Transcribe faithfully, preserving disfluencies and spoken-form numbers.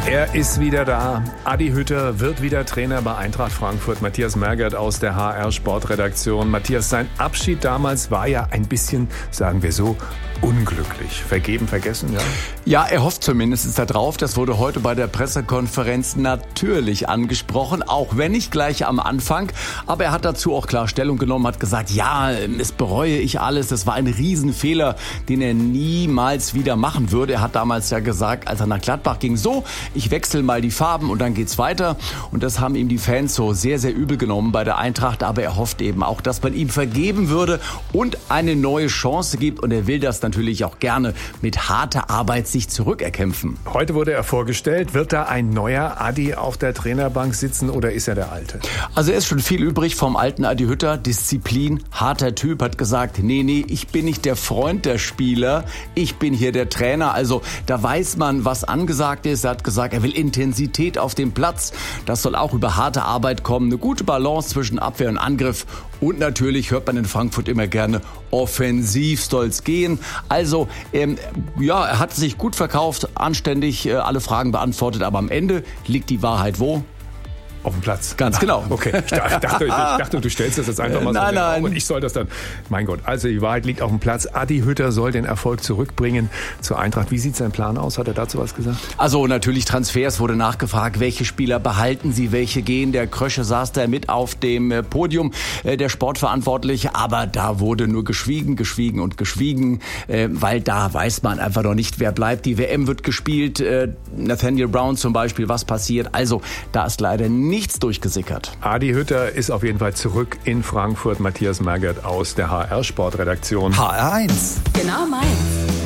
Er ist wieder da. Adi Hütter wird wieder Trainer bei Eintracht Frankfurt. Matthias Mergert aus der H R Sportredaktion. Matthias, sein Abschied damals war ja ein bisschen, sagen wir so, unglücklich. Vergeben, vergessen, ja? Ja, er hofft zumindest darauf. Das wurde heute bei der Pressekonferenz natürlich angesprochen, auch wenn nicht gleich am Anfang. Aber er hat dazu auch klar Stellung genommen, hat gesagt, ja, es bereue ich alles. Das war ein Riesenfehler, den er niemals wieder machen würde. Er hat damals ja gesagt, als er nach Gladbach ging, so, ich wechsle mal die Farben und dann geht's weiter. Und das haben ihm die Fans so sehr, sehr übel genommen bei der Eintracht. Aber er hofft eben auch, dass man ihm vergeben würde und eine neue Chance gibt. Und er will das dann natürlich auch gerne mit harter Arbeit sich zurückerkämpfen. Heute wurde er vorgestellt. Wird da ein neuer Adi auf der Trainerbank sitzen oder ist er der Alte? Also er ist schon viel übrig vom alten Adi Hütter. Disziplin, harter Typ, hat gesagt, nee, nee, ich bin nicht der Freund der Spieler, ich bin hier der Trainer. Also da weiß man, was angesagt ist. Er hat gesagt, er will Intensität auf dem Platz. Das soll auch über harte Arbeit kommen. Eine gute Balance zwischen Abwehr und Angriff. Und natürlich hört man in Frankfurt immer gerne, offensiv soll's gehen. Also, ähm, ja, er hat sich gut verkauft, anständig äh, alle Fragen beantwortet, aber am Ende liegt die Wahrheit wo? Auf dem Platz. Ganz genau. Okay, ich dachte, ich dachte, du stellst das jetzt einfach mal so nein, in den Raum nein. und ich soll das dann. Mein Gott, also die Wahrheit liegt auf dem Platz. Adi Hütter soll den Erfolg zurückbringen zur Eintracht. Wie sieht sein Plan aus? Hat er dazu was gesagt? Also natürlich Transfers, wurde nachgefragt, welche Spieler behalten sie, welche gehen. Der Krösche saß da mit auf dem Podium, äh, der Sportverantwortliche, aber da wurde nur geschwiegen, geschwiegen und geschwiegen, äh, weil da weiß man einfach noch nicht, wer bleibt. Die W M wird gespielt, äh, Nathaniel Brown zum Beispiel, was passiert. Also da ist leider nichts durchgesickert. Adi Hütter ist auf jeden Fall zurück in Frankfurt. Matthias Mergert aus der H R Sportredaktion. H R eins. Genau meins.